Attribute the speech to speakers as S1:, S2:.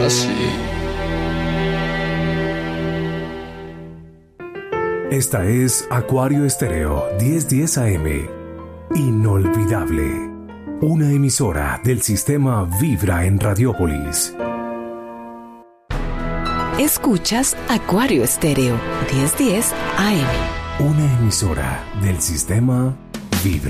S1: así.
S2: Esta es Acuario Estéreo 1010 AM. Inolvidable. Una emisora del sistema Vibra en Radiópolis.
S3: Escuchas Acuario Estéreo 1010 AM.
S2: Una emisora del sistema Vibra.